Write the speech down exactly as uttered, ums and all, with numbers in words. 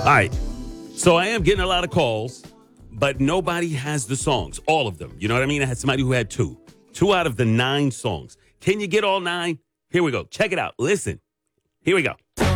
right. So I am getting a lot of calls, but nobody has the songs, all of them. You know what I mean? I had somebody who had two. Two out of the nine songs. Can you get all nine? Here we go. Check it out. Listen. Here we go.